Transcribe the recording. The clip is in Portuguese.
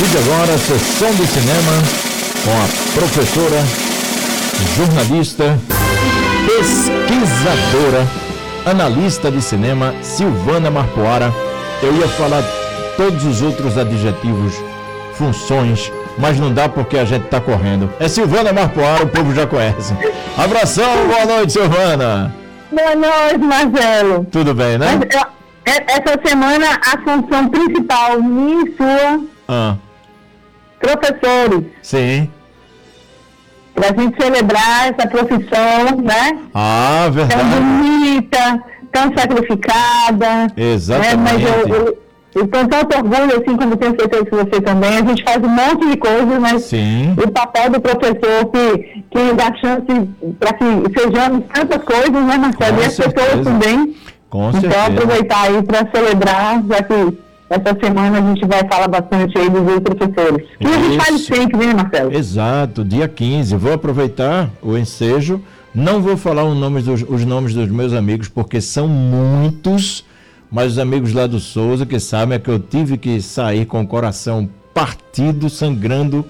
partir de agora, Sessão de Cinema com a professora, jornalista, pesquisadora, analista de cinema, Silvana Marpoara. Eu ia falar todos os outros adjetivos, funções, mas não dá porque a gente está correndo. É Silvana Marpoara, o povo já conhece. Abração, boa noite, Silvana. Boa noite, Marcelo. Tudo bem, né? Essa semana a função principal minha e sua, professores. Sim. Para a gente celebrar essa profissão, né? Ah, verdade. Tão bonita, tão sacrificada. Exatamente. Né? Mas eu tenho tanto orgulho, assim como tenho certeza que você também. A gente faz um monte de coisas, mas sim, o papel do professor que dá chance para que sejamos tantas coisas, né, Marcelo? E as pessoas também. Com então, certeza. aproveitar aí para celebrar, já que essa semana a gente vai falar bastante aí dos professores. Que a gente faz sempre, né, Marcelo? Exato, dia 15. Vou aproveitar o ensejo. Não vou falar os nomes dos meus amigos, porque são muitos, mas os amigos lá do Souza que sabem é que eu tive que sair com o coração partido, sangrando,